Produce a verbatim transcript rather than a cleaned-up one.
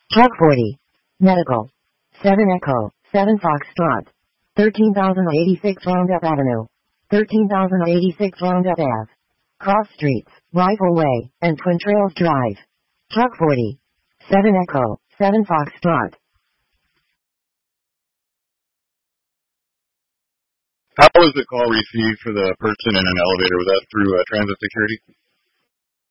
Truck forty. Medical. seven Echo, seven Foxtrot. thirteen thousand eighty-six Roundup Avenue. thirteen thousand eighty-six Roundup Ave. Cross Streets, Rifle Way, and Twin Trails Drive. Truck forty. seven Echo, seven Foxtrot. How was the call received for the person in an elevator? Was that through uh, Transit Security?